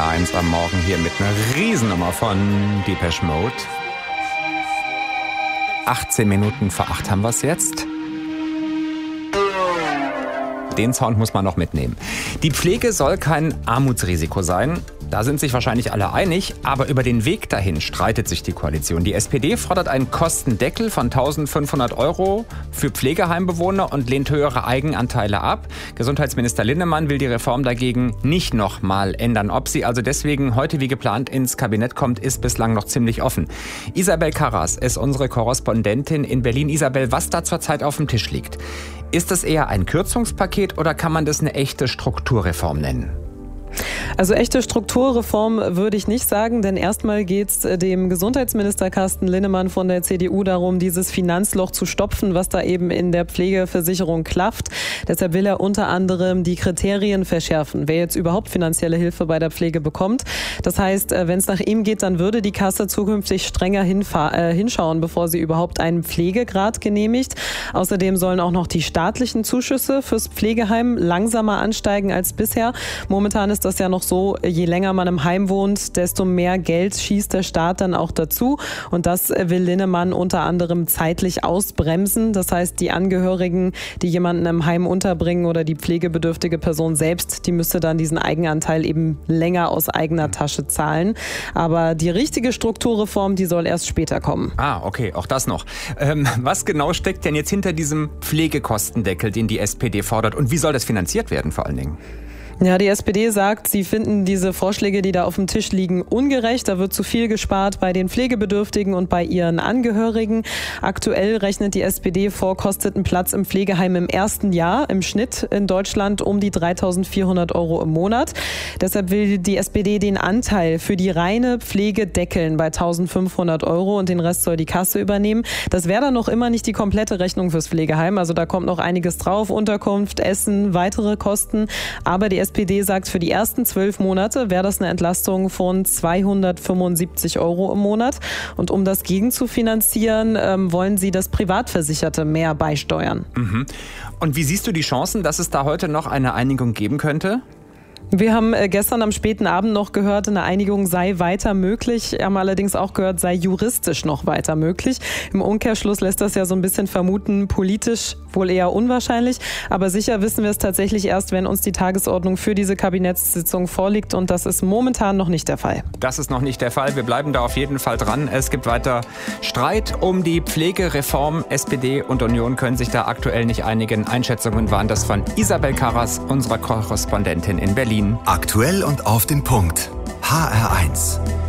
HR1 am Morgen hier mit einer Riesennummer von Depeche Mode. 18 Minuten vor 8 haben wir es jetzt. Den Sound muss man noch mitnehmen. Die Pflege soll kein Armutsrisiko sein. Da sind sich wahrscheinlich alle einig. Aber über den Weg dahin streitet sich die Koalition. Die SPD fordert einen Kostendeckel von 1.500 € für Pflegeheimbewohner und lehnt höhere Eigenanteile ab. Gesundheitsminister Linnemann will die Reform dagegen nicht nochmal ändern. Ob sie also deswegen heute wie geplant ins Kabinett kommt, ist bislang noch ziemlich offen. Isabel Karras ist unsere Korrespondentin in Berlin. Isabel, was da zurzeit auf dem Tisch liegt. Ist das eher ein Kürzungspaket oder kann man das eine echte Strukturreform nennen? Also echte Strukturreform würde ich nicht sagen, denn erstmal geht es dem Gesundheitsminister Carsten Linnemann von der CDU darum, dieses Finanzloch zu stopfen, was da eben in der Pflegeversicherung klafft. Deshalb will er unter anderem die Kriterien verschärfen, wer jetzt überhaupt finanzielle Hilfe bei der Pflege bekommt. Das heißt, wenn es nach ihm geht, dann würde die Kasse zukünftig strenger hinschauen, bevor sie überhaupt einen Pflegegrad genehmigt. Außerdem sollen auch noch die staatlichen Zuschüsse fürs Pflegeheim langsamer ansteigen als bisher. Momentan ist das ja noch so, je länger man im Heim wohnt, desto mehr Geld schießt der Staat dann auch dazu. Und das will Linnemann unter anderem zeitlich ausbremsen. Das heißt, die Angehörigen, die jemanden im Heim unterbringen oder die pflegebedürftige Person selbst, die müsste dann diesen Eigenanteil eben länger aus eigener Tasche zahlen. Aber die richtige Strukturreform, die soll erst später kommen. Okay, auch das noch. Was genau steckt denn jetzt hinter diesem Pflegekostendeckel, den die SPD fordert? Und wie soll das finanziert werden vor allen Dingen? Ja, die SPD sagt, sie finden diese Vorschläge, die da auf dem Tisch liegen, ungerecht. Da wird zu viel gespart bei den Pflegebedürftigen und bei ihren Angehörigen. Aktuell rechnet die SPD vor, kostet ein Platz im Pflegeheim im ersten Jahr im Schnitt in Deutschland um die 3.400 € im Monat. Deshalb will die SPD den Anteil für die reine Pflege deckeln bei 1.500 € und den Rest soll die Kasse übernehmen. Das wäre dann noch immer nicht die komplette Rechnung fürs Pflegeheim. Also da kommt noch einiges drauf, Unterkunft, Essen, weitere Kosten. Aber die SPD sagt, für die ersten 12 Monate wäre das eine Entlastung von 275 € im Monat. Und um das gegenzufinanzieren, wollen sie, dass Privatversicherte mehr beisteuern. Und wie siehst du die Chancen, dass es da heute noch eine Einigung geben könnte? Wir haben gestern am späten Abend noch gehört, eine Einigung sei weiter möglich. Wir haben allerdings auch gehört, sei juristisch noch weiter möglich. Im Umkehrschluss lässt das ja so ein bisschen vermuten, politisch wohl eher unwahrscheinlich. Aber sicher wissen wir es tatsächlich erst, wenn uns die Tagesordnung für diese Kabinettssitzung vorliegt. Und das ist momentan noch nicht der Fall. Das ist noch nicht der Fall. Wir bleiben da auf jeden Fall dran. Es gibt weiter Streit um die Pflegereform. SPD und Union können sich da aktuell nicht einigen. Einschätzungen waren das von Isabel Karras, unserer Korrespondentin in Berlin. Aktuell und auf den Punkt. HR1.